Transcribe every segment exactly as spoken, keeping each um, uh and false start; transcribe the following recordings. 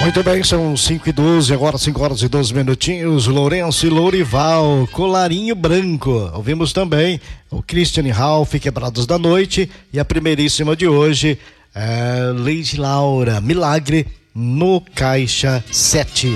Muito bem, são cinco e doze, agora cinco horas e doze minutinhos. Lourenço e Lourival, Colarinho Branco. Ouvimos também o Christian Ralph, Quebrados da Noite, e a primeiríssima de hoje, é Lady Laura, Milagre, no Caixa sete.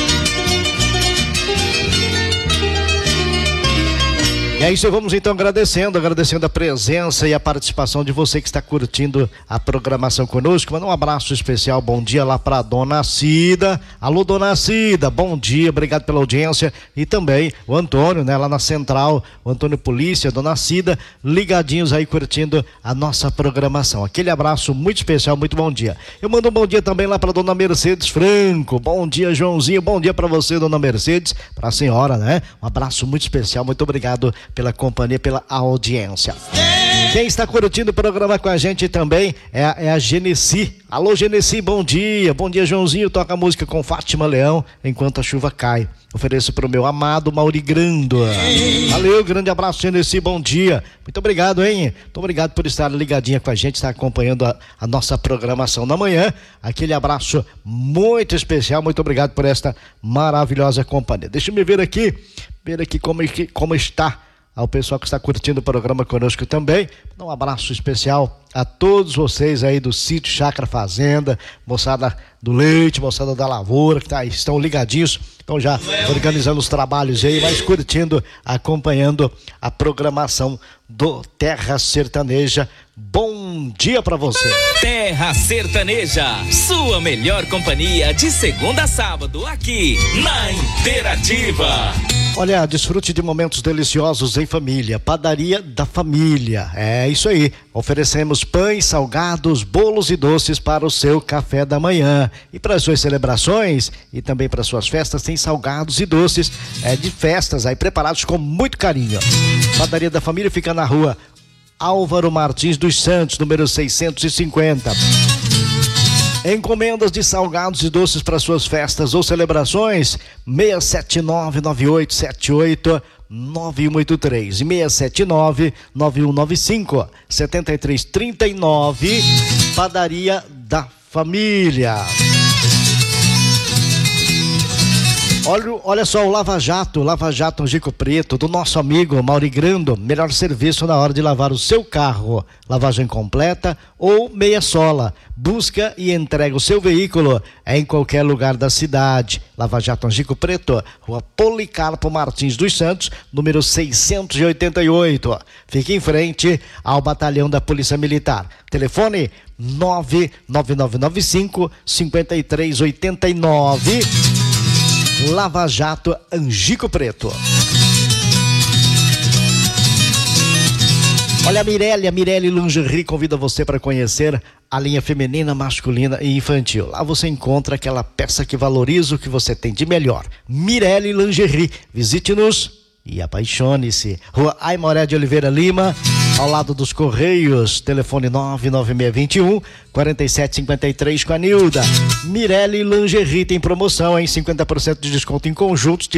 E é isso, vamos então agradecendo, agradecendo a presença e a participação de você que está curtindo a programação conosco. Manda um abraço especial, bom dia lá para Dona Cida. Alô, Dona Cida, bom dia, obrigado pela audiência. E também o Antônio, né, lá na Central, o Antônio Polícia, Dona Cida, ligadinhos aí curtindo a nossa programação. Aquele abraço muito especial, muito bom dia. Eu mando um bom dia também lá para Dona Mercedes Franco. Bom dia, Joãozinho, bom dia para você, Dona Mercedes, para a senhora, né? Um abraço muito especial, muito obrigado pela companhia, pela audiência. Quem está curtindo o programa com a gente também é a, é a Genesi. Alô, Genesi, bom dia. Bom dia, Joãozinho. Toca música com Fátima Leão enquanto a chuva cai. Ofereço para o meu amado Mauri Grando. Valeu, grande abraço, Genesi, bom dia. Muito obrigado, hein? Muito obrigado por estar ligadinha com a gente, estar acompanhando a, a nossa programação da manhã. Aquele abraço muito especial, muito obrigado por esta maravilhosa companhia. Deixa eu me ver aqui, ver aqui como, como está ao pessoal que está curtindo o programa conosco também. Um abraço especial a todos vocês aí do Sítio Chácara Fazenda, moçada do leite, moçada da lavoura, que tá, estão ligadinhos, estão já organizando os trabalhos aí, mas curtindo, acompanhando a programação do Terra Sertaneja. Bom dia pra você. Terra Sertaneja, sua melhor companhia de segunda a sábado aqui na Interativa. Olha, desfrute de momentos deliciosos em família. Padaria da Família. É isso aí. Oferecemos pães, salgados, bolos e doces para o seu café da manhã. E para as suas celebrações e também para suas festas, tem salgados e doces é, de festas aí preparados com muito carinho. Padaria da Família fica na rua Álvaro Martins dos Santos, número seiscentos e cinquenta. Encomendas de salgados e doces para suas festas ou celebrações, seis sete nove, nove oito sete oito, nove um oito três e seis sete nove, nove um nove cinco, sete três três nove. Padaria da Família. Olha, olha só o Lava Jato, Lava Jato Angico Preto, do nosso amigo Mauri Grando. Melhor serviço na hora de lavar o seu carro. Lavagem completa ou meia sola. Busca e entrega o seu veículo em qualquer lugar da cidade. Lava Jato Angico Preto, rua Policarpo Martins dos Santos, número seiscentos e oitenta e oito. Fique em frente ao batalhão da Polícia Militar. Telefone nove nove nove nove cinco, cinco três oito nove. Lava Jato Angico Preto. Olha, a Mirelle, a Mirelle Lingerie convida você para conhecer a linha feminina, masculina e infantil. Lá você encontra aquela peça que valoriza o que você tem de melhor. Mirelle Lingerie. Visite-nos e apaixone-se. Rua Aimoré de Oliveira Lima, ao lado dos Correios. Telefone nove nove seis dois um, quatro sete cinco três com a Nilda. Mirelle Lingerie tem promoção em cinquenta por cento de desconto em conjuntos de